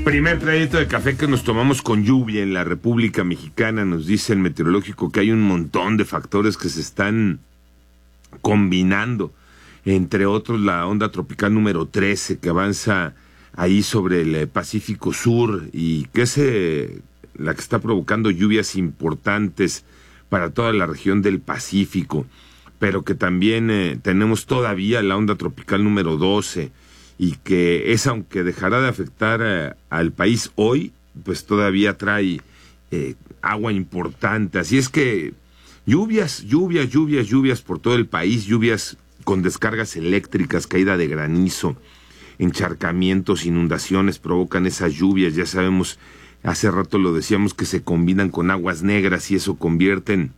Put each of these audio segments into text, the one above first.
Primer trayecto de café que nos tomamos con lluvia en la República Mexicana. Nos dice el meteorológico que hay un montón de factores que se están combinando, entre otros la onda tropical número 13 que avanza ahí sobre el Pacífico Sur y que es la que está provocando lluvias importantes para toda la región del Pacífico, pero que también tenemos todavía la onda tropical número 12 y que esa, aunque dejará de afectar al país hoy, pues todavía trae agua importante. Así es que lluvias por todo el país, lluvias con descargas eléctricas, caída de granizo, encharcamientos, inundaciones provocan esas lluvias. Ya sabemos, hace rato lo decíamos, que se combinan con aguas negras y eso convierten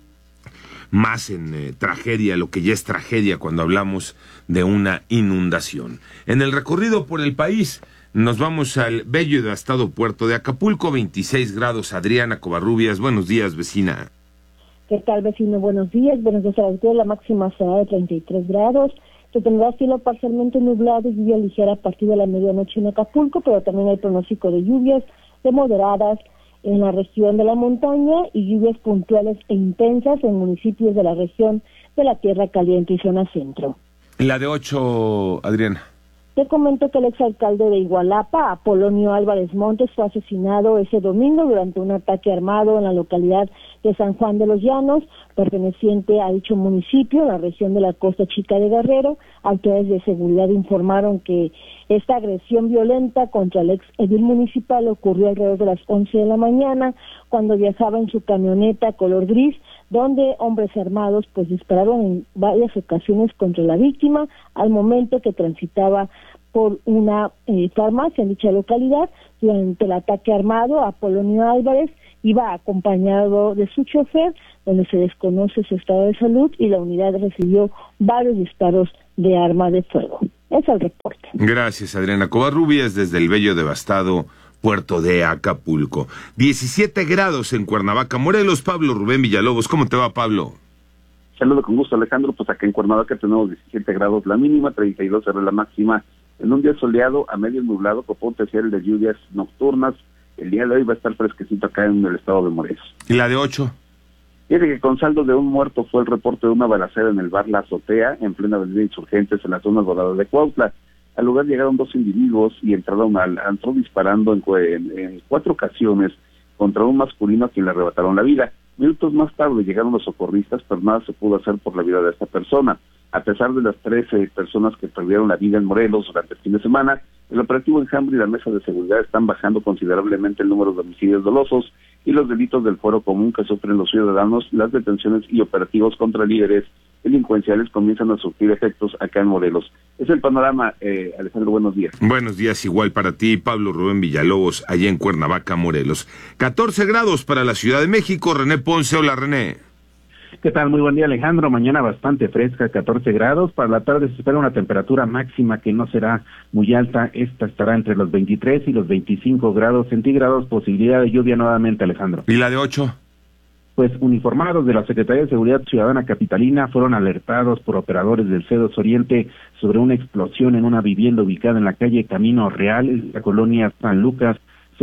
más en tragedia, lo que ya es tragedia cuando hablamos de una inundación. En el recorrido por el país, nos vamos al bello y devastado puerto de Acapulco, 26 grados. Adriana Covarrubias, buenos días, vecina. ¿Qué tal, vecino? Buenos días. Buenos días a la máxima será de 33 grados. Se tendrá cielo parcialmente nublado y lluvia ligera a partir de la medianoche en Acapulco, pero también hay pronóstico de lluvias de moderadas en la región de la montaña y lluvias puntuales e intensas en municipios de la región de la Tierra Caliente y zona centro. La de 8, Adriana. Te comento que el exalcalde de Igualapa, Apolonio Álvarez Montes, fue asesinado ese domingo durante un ataque armado en la localidad de San Juan de los Llanos, perteneciente a dicho municipio, la región de la Costa Chica de Guerrero. Autoridades de seguridad informaron que esta agresión violenta contra el ex edil municipal ocurrió alrededor de las 11 de la mañana, cuando viajaba en su camioneta color gris, donde hombres armados pues dispararon en varias ocasiones contra la víctima al momento que transitaba por una farmacia en dicha localidad. Durante el ataque armado, Apolonio Álvarez iba acompañado de su chofer, donde se desconoce su estado de salud, y la unidad recibió varios disparos de arma de fuego. Es el reporte. Gracias, Adriana Covarrubias, desde el bello devastado puerto de Acapulco. 17 grados en Cuernavaca, Morelos. Pablo Rubén Villalobos, ¿cómo te va, Pablo? Saludo con gusto, Alejandro. Pues acá en Cuernavaca tenemos 17 grados la mínima, 32 será la máxima. En un día soleado a medio nublado con potencial de lluvias nocturnas. El día de hoy va a estar fresquecito acá en el estado de Morelos. ¿Y la de 8? Fíjate que con saldo de un muerto fue el reporte de una balacera en el bar La Azotea, en plena avenida Insurgentes, en la zona dorada de Cuautla. Al lugar llegaron 2 individuos y entraron al antro disparando en 4 ocasiones contra un masculino a quien le arrebataron la vida. Minutos más tarde llegaron los socorristas, pero nada se pudo hacer por la vida de esta persona. A pesar de las 13 personas que perdieron la vida en Morelos durante el fin de semana, el operativo Enjambre y la mesa de seguridad están bajando considerablemente el número de homicidios dolosos y los delitos del fuero común que sufren los ciudadanos. Las detenciones y operativos contra líderes delincuenciales comienzan a surtir efectos acá en Morelos. Es el panorama, Alejandro, buenos días. Buenos días, igual para ti, Pablo Rubén Villalobos, allá en Cuernavaca, Morelos. 14 grados para la Ciudad de México. René Ponce, hola, René. ¿Qué tal? Muy buen día, Alejandro. Mañana bastante fresca, 14 grados. Para la tarde se espera una temperatura máxima que no será muy alta. Esta estará entre los 23 y los 25 grados centígrados. Posibilidad de lluvia nuevamente, Alejandro. ¿Y la de 8? Pues uniformados de la Secretaría de Seguridad Ciudadana Capitalina fueron alertados por operadores del C2 Oriente sobre una explosión en una vivienda ubicada en la calle Camino Real, en la colonia San Lucas,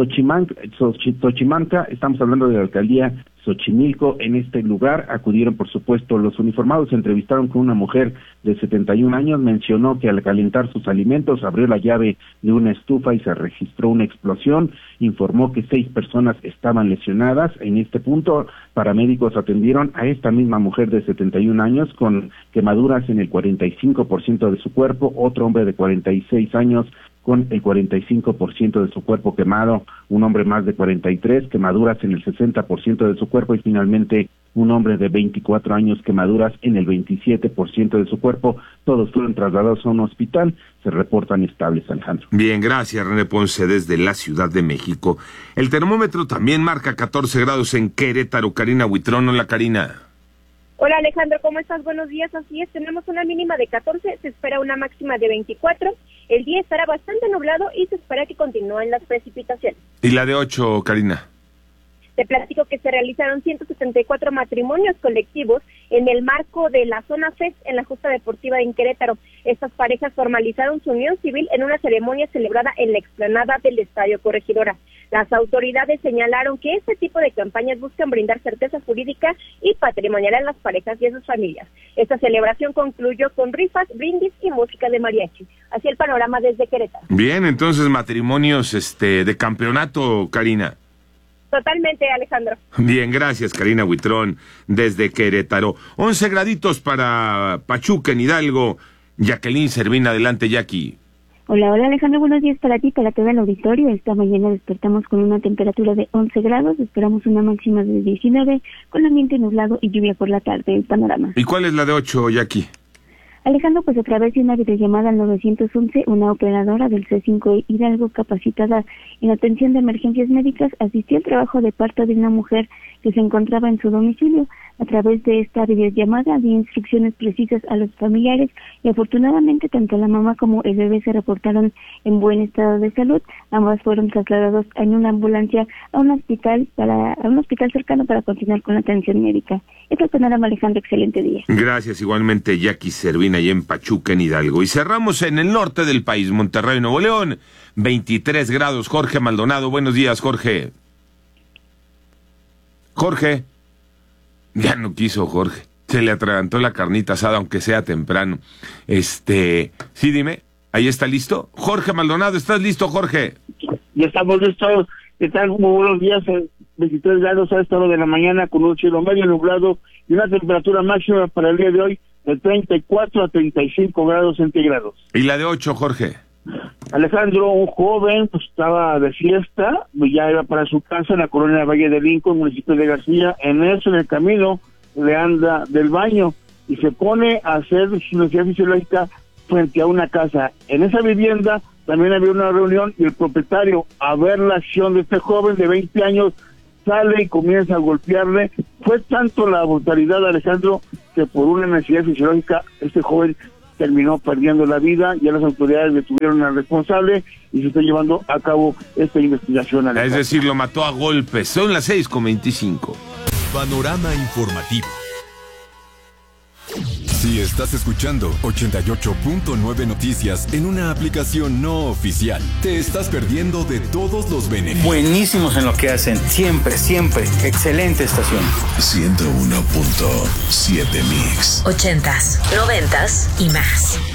Xochimanca. Estamos hablando de la alcaldía Xochimilco. En este lugar acudieron, por supuesto, los uniformados. Se entrevistaron con una mujer de 71 años. Mencionó que al calentar sus alimentos abrió la llave de una estufa y se registró una explosión. Informó que 6 personas estaban lesionadas. En este punto, paramédicos atendieron a esta misma mujer de 71 años con quemaduras en el 45% de su cuerpo. Otro hombre de 46 años con el 45% de su cuerpo quemado, un hombre más de 43, quemaduras en el 60% de su cuerpo, y finalmente un hombre de 24 años, quemaduras en el 27% de su cuerpo. Todos fueron trasladados a un hospital, se reportan estables, Alejandro. Bien, gracias, René Ponce, desde la Ciudad de México. El termómetro también marca 14 grados en Querétaro. Karina Huitrón, hola, Karina. Hola, Alejandro, ¿cómo estás? Buenos días. Así es, tenemos una mínima de 14, se espera una máxima de 24. El día estará bastante nublado y se espera que continúen las precipitaciones. ¿Y la de 8, Karina? Te platico que se realizaron 174 matrimonios colectivos en el marco de la Zona Fest en la Justa Deportiva en Querétaro. Estas parejas formalizaron su unión civil en una ceremonia celebrada en la explanada del Estadio Corregidora. Las autoridades señalaron que este tipo de campañas buscan brindar certeza jurídica y patrimonial a las parejas y a sus familias. Esta celebración concluyó con rifas, brindis y música de mariachi. Así el panorama desde Querétaro. Bien, entonces matrimonios de campeonato, Karina. Totalmente, Alejandro. Bien, gracias, Karina Huitrón, desde Querétaro. 11 graditos para Pachuca, en Hidalgo. Jacqueline Servín, adelante, Jackie. Hola, Alejandro, buenos días para ti, para todo el auditorio. Esta mañana despertamos con una temperatura de 11 grados, esperamos una máxima de 19, con ambiente nublado y lluvia por la tarde, el panorama. ¿Y cuál es la de 8, Jackie? Alejandro, pues a través de una videollamada al 911, una operadora del C5 Hidalgo capacitada en atención de emergencias médicas asistió al trabajo de parto de una mujer que se encontraba en su domicilio. A través de esta videollamada dio instrucciones precisas a los familiares y afortunadamente tanto la mamá como el bebé se reportaron en buen estado de salud. Ambas fueron trasladados en una ambulancia a un hospital cercano para continuar con la atención médica. Este es el panorama, Alejandro, excelente día. Gracias, igualmente, Jackie Servín, allá en Pachuca, en Hidalgo. Y cerramos en el norte del país, Monterrey, Nuevo León, 23 grados. Jorge Maldonado, buenos días, Jorge. Jorge. Ya no quiso Jorge. Se le atragantó la carnita asada, aunque sea temprano. Sí, dime. ¿Ahí está listo? Jorge Maldonado, ¿estás listo, Jorge? Ya estamos listos. ¿Qué tal? Muy buenos días. 23 grados a esta hora de la mañana con un cielo medio nublado y una temperatura máxima para el día de hoy de 34 a 35 grados centígrados. ¿Y la de 8, Jorge? Alejandro, un joven, pues estaba de fiesta, ya iba para su casa en la colonia Valle de Lincoln, municipio de García. En eso, en el camino, le anda del baño y se pone a hacer su necesidad fisiológica frente a una casa. En esa vivienda también había una reunión y el propietario, a ver la acción de este joven de 20 años, sale y comienza a golpearle. Fue tanto la brutalidad, Alejandro, que por una necesidad fisiológica este joven terminó perdiendo la vida. Ya las autoridades detuvieron al responsable y se está llevando a cabo esta investigación, Alejandro. Es decir, lo mató a golpes. Son las 6:25. Panorama informativo. Si estás escuchando 88.9 Noticias en una aplicación no oficial, te estás perdiendo de todos los beneficios. Buenísimos en lo que hacen, siempre, siempre. Excelente estación. 101.7 Mix. 80s, 90s y más.